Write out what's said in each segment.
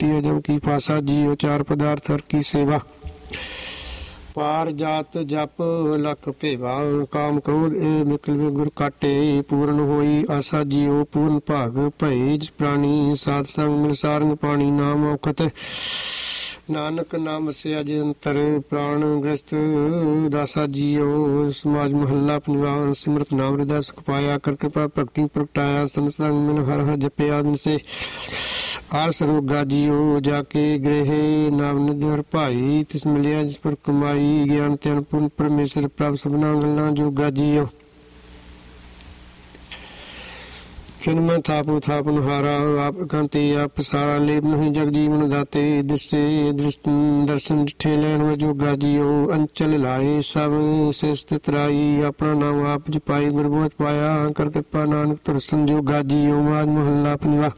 मिट्टी अजम की फासा जियो चार पदार्थ हर की सेवा पार जात जप लख भेवा काम क्रोध ए मिकल गुर काटे पूर्ण होई आशा जियो पूर्ण भाग भई जिस प्राणी साध संग मिल सारंग पाणी नाम औखत नानक नाम से अज अंतर प्राण ग्रस्त दासा जियो समाज महला पंजवा सिमरत नाम हृदय सुख पाया कर कृपा भक्ति प्रगटाया संसंग मिल हर हर जपया दिन से आस रोगा जियो जाके गृह नाम निधर भाई तिस मिलिया जिस पर कमाई ज्ञान त्यान पूर्ण परमेश्वर प्रभ सबना गल्लां जोगा जियो खिन में थापो थापन हारा आप कांते आप सारा लेप नहीं जग जीवन दाते दिसे दर्शन डिठे लैन जोगा जियो अंचल लाए सब से स्थित राई अपना नाम आप जपाई गुरबोध पाया कर कृपा नानक तुरसन जोगा जियो माज मोहल्ला पंजवा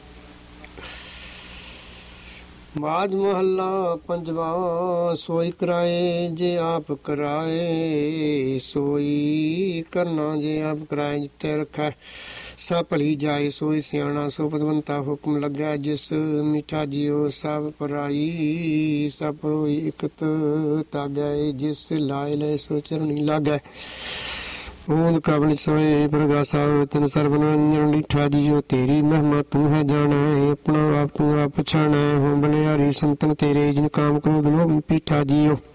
माज मोहल्ला पंजवा सोई कराए जे आप कराए सोई करना जे आप कराए जिते रखा सा भली जाए सोई सियाणा सो पदवंता हुक्म लग्या जिस मीठा जियो सब पराई सब रोई इकत तागै जिस लाए ले सो चरणी लागै ऊंद कबल सोए प्रगासा तन सर्वनंजन डिठा जियो तेरी महिमा तू है जाना अपना आप तू आप पछाना हो बलिहारी संतन तेरे जिन काम क्रोध लोभ पीठा जियो